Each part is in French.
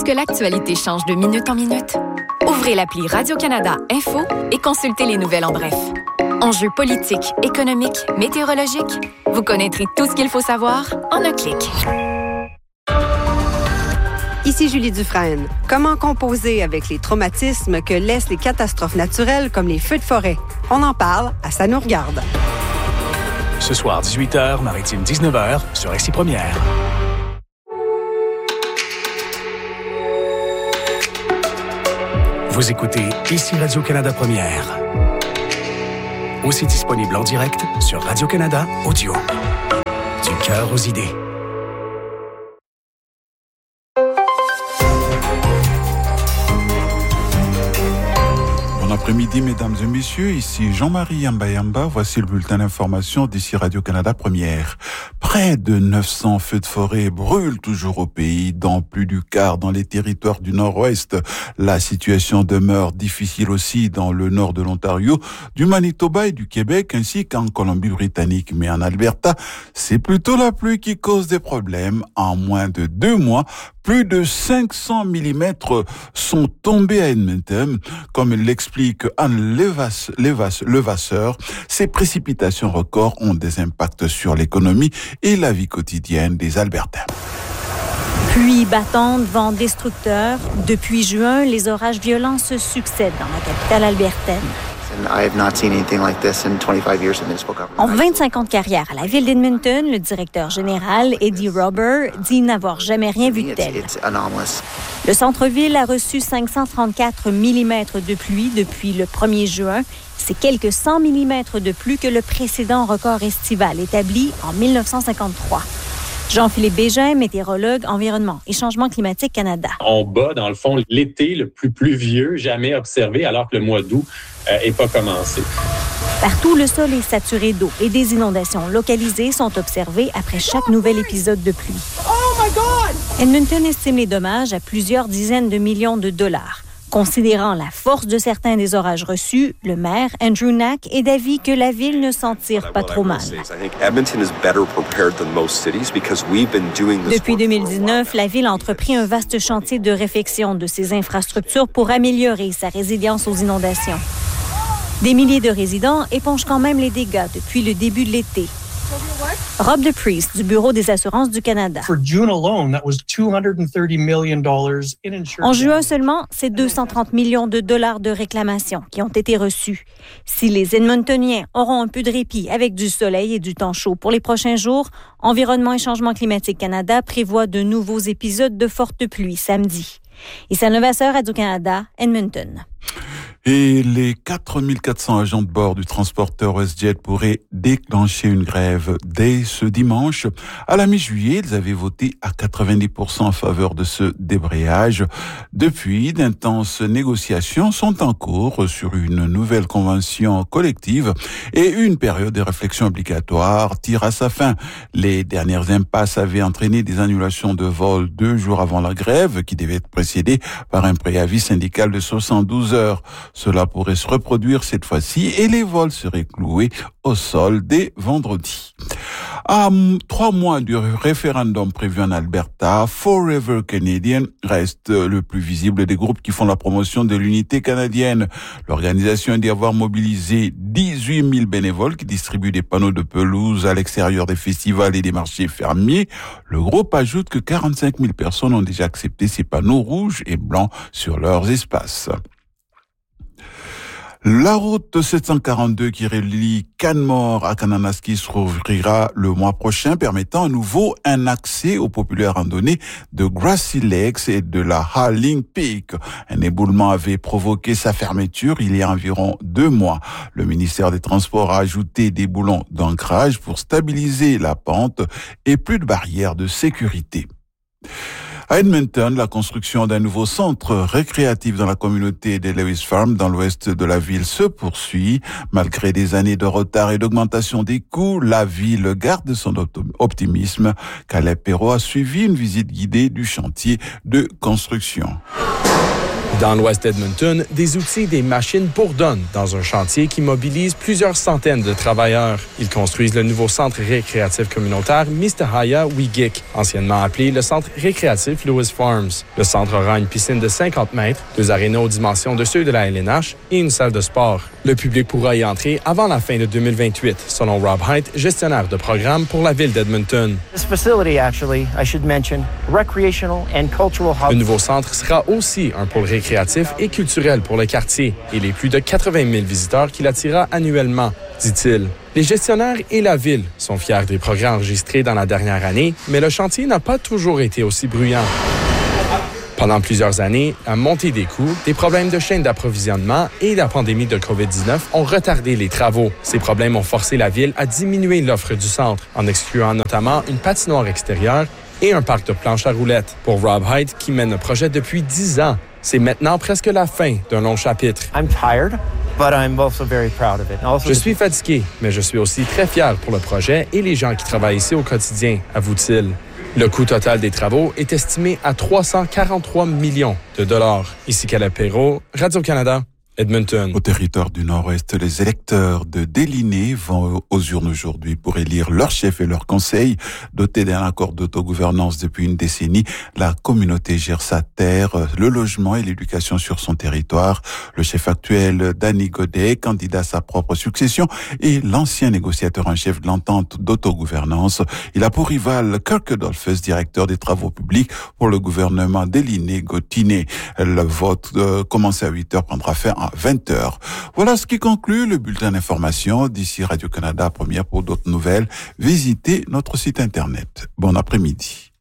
que l'actualité change de minute en minute? Ouvrez l'appli Radio-Canada Info et consultez les nouvelles en bref. Enjeux politiques, économiques, météorologiques, vous connaîtrez tout ce qu'il faut savoir en un clic. Ici Julie Dufresne. Comment composer avec les traumatismes que laissent les catastrophes naturelles comme les feux de forêt? On en parle à Ça nous regarde. Ce soir, 18h, Maritime 19h, sur Ici Première. Vous écoutez Ici Radio-Canada Première. Aussi disponible en direct sur Radio-Canada Audio. Du cœur aux idées. Bon après-midi, mesdames et messieurs. Ici Jean-Marie Yamba. Voici le bulletin d'information d'ici Radio-Canada Première. Près de 900 feux de forêt brûlent toujours au pays, dans plus du quart dans les territoires du Nord-Ouest. La situation demeure difficile aussi dans le nord de l'Ontario, du Manitoba et du Québec, ainsi qu'en Colombie-Britannique. Mais en Alberta, c'est plutôt la pluie qui cause des problèmes. En moins de 2 mois, plus de 500 mm sont tombés à Edmonton. Comme l'explique Anne Levasseur, ces précipitations records ont des impacts sur l'économie et la vie quotidienne des Albertains. Pluie battante, vent destructeur. Depuis juin, les orages violents se succèdent dans la capitale albertaine. En 25 ans de carrière à la ville d'Edmonton, le directeur général, Eddie Robert, dit n'avoir jamais rien vu de tel. Le centre-ville a reçu 534 mm de pluie depuis le 1er juin. C'est quelques 100 mm de plus que le précédent record estival établi en 1953. Jean-Philippe Bégin, météorologue, environnement et changement climatique Canada. On bat, dans le fond, l'été le plus pluvieux jamais observé, alors que le mois d'août n'est pas commencé. Partout, le sol est saturé d'eau et des inondations localisées sont observées après chaque nouvel épisode de pluie. Oh my God! Edmonton estime les dommages à plusieurs dizaines de millions de dollars. Considérant la force de certains des orages reçus, le maire, Andrew Knack, est d'avis que la ville ne s'en tire pas trop mal. Depuis 2019, la ville a entrepris un vaste chantier de réfection de ses infrastructures pour améliorer sa résilience aux inondations. Des milliers de résidents épongent quand même les dégâts depuis le début de l'été. Rob DePriest, du Bureau des assurances du Canada. En juin seulement, c'est 230 millions de dollars de réclamations qui ont été reçus. Si les Edmontoniens auront un peu de répit avec du soleil et du temps chaud pour les prochains jours, Environnement et Changement climatique Canada prévoit de nouveaux épisodes de fortes pluies samedi. Issa Levasseur, Radio-Canada, Edmonton. Et les 4400 agents de bord du transporteur WestJet pourraient déclencher une grève dès ce dimanche. À la mi-juillet, ils avaient voté à 90% en faveur de ce débrayage. Depuis, d'intenses négociations sont en cours sur une nouvelle convention collective et une période de réflexion obligatoire tire à sa fin. Les dernières impasses avaient entraîné des annulations de vols 2 jours avant la grève qui devait être précédée par un préavis syndical de 72 heures. Cela pourrait se reproduire cette fois-ci et les vols seraient cloués au sol dès vendredi. À 3 mois du référendum prévu en Alberta, Forever Canadian reste le plus visible des groupes qui font la promotion de l'unité canadienne. L'organisation dit avoir mobilisé 18 000 bénévoles qui distribuent des panneaux de pelouse à l'extérieur des festivals et des marchés fermiers. Le groupe ajoute que 45 000 personnes ont déjà accepté ces panneaux rouges et blancs sur leurs espaces. La route 742 qui relie Canmore à Kananaskis se rouvrira le mois prochain, permettant à nouveau un accès aux populaires randonnées de Grassy Lakes et de la Harling Peak. Un éboulement avait provoqué sa fermeture il y a environ 2 mois. Le ministère des Transports a ajouté des boulons d'ancrage pour stabiliser la pente et plus de barrières de sécurité. À Edmonton, la construction d'un nouveau centre récréatif dans la communauté des Lewis Farm, dans l'ouest de la ville, se poursuit. Malgré des années de retard et d'augmentation des coûts, la ville garde son optimisme. Caleb Perrault a suivi une visite guidée du chantier de construction. Dans l'ouest d'Edmonton, des outils et des machines bourdonnent dans un chantier qui mobilise plusieurs centaines de travailleurs. Ils construisent le nouveau centre récréatif communautaire Mistahaya Wigik, anciennement appelé le centre récréatif Lewis Farms. Le centre aura une piscine de 50 mètres, 2 arénas aux dimensions de ceux de la LNH et une salle de sport. Le public pourra y entrer avant la fin de 2028, selon Rob Height, gestionnaire de programme pour la ville d'Edmonton. Le nouveau centre sera aussi un pôle récréatif et culturel pour le quartier et les plus de 80 000 visiteurs qu'il attirera annuellement, dit-il. Les gestionnaires et la ville sont fiers des progrès enregistrés dans la dernière année, mais le chantier n'a pas toujours été aussi bruyant. Pendant plusieurs années, la montée des coûts, des problèmes de chaîne d'approvisionnement et la pandémie de COVID-19 ont retardé les travaux. Ces problèmes ont forcé la ville à diminuer l'offre du centre, en excluant notamment une patinoire extérieure et un parc de planches à roulettes. Pour Rob Height, qui mène le projet depuis 10 ans, c'est maintenant presque la fin d'un long chapitre. Je suis fatigué, mais je suis aussi très fier pour le projet et les gens qui travaillent ici au quotidien, avoue-t-il. Le coût total des travaux est estimé à 343 millions de dollars. Ici Caleb Perrault, Radio-Canada, Edmonton. Au territoire du Nord-Ouest, les électeurs de Déliné vont aux urnes aujourd'hui pour élire leur chef et leur conseil. Doté d'un accord d'autogouvernance depuis une décennie, la communauté gère sa terre, le logement et l'éducation sur son territoire. Le chef actuel, Danny Godet, candidat à sa propre succession, et l'ancien négociateur en chef de l'entente d'autogouvernance. Il a pour rival Kirk Adolphus, directeur des travaux publics pour le gouvernement Déliné-Gottinet. Le vote commence à 8h, prendra fin à 20h. Voilà ce qui conclut le bulletin d'information. D'ici Radio-Canada Première, pour d'autres nouvelles, visitez notre site Internet. Bon après-midi.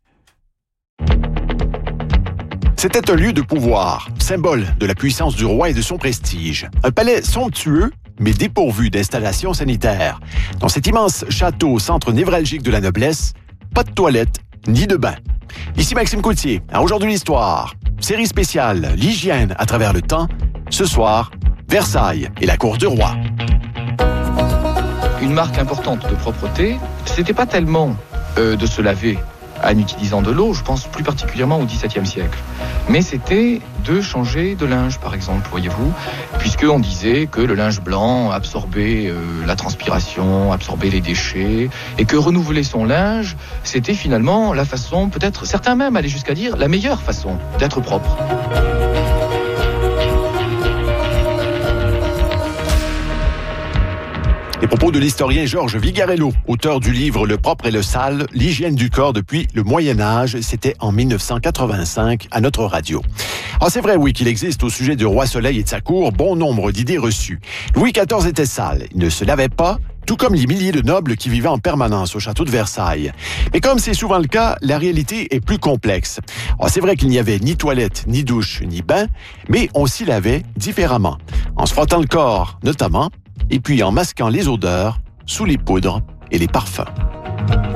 C'était un lieu de pouvoir, symbole de la puissance du roi et de son prestige. Un palais somptueux, mais dépourvu d'installations sanitaires. Dans cet immense château, centre névralgique de la noblesse, pas de toilette ni de bain. Ici Maxime Coutier, à Aujourd'hui l'Histoire. Série spéciale, l'hygiène à travers le temps. Ce soir, Versailles et la cour du roi. Une marque importante de propreté, c'était pas tellement de se laver en utilisant de l'eau, je pense plus particulièrement au XVIIe siècle. Mais c'était de changer de linge, par exemple, voyez-vous, puisqu'on disait que le linge blanc absorbait la transpiration, absorbait les déchets, et que renouveler son linge, c'était finalement la façon, peut-être, certains même allaient jusqu'à dire, la meilleure façon d'être propre. Les propos de l'historien Georges Vigarello, auteur du livre Le propre et le sale, l'hygiène du corps depuis le Moyen-Âge, c'était en 1985 à notre radio. Alors c'est vrai, oui, qu'il existe au sujet du roi Soleil et de sa cour bon nombre d'idées reçues. Louis XIV était sale, il ne se lavait pas, tout comme les milliers de nobles qui vivaient en permanence au château de Versailles. Mais comme c'est souvent le cas, la réalité est plus complexe. Alors c'est vrai qu'il n'y avait ni toilette, ni douche, ni bain, mais on s'y lavait différemment. En se frottant le corps, notamment, et puis en masquant les odeurs sous les poudres et les parfums.